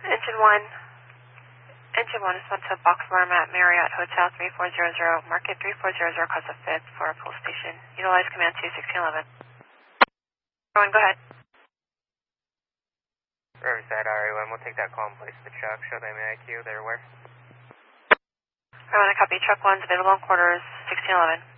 Engine 1. Engine 1 is sent to box alarm at Marriott Hotel 3400, market 3400, cause of fifth for a pull station. Utilize command 21611. Everyone, go ahead. Riverside RA1, we'll take that call and place the truck. Show them IQ, they're where? Everyone, I copy. Truck 1's available in quarters 1611.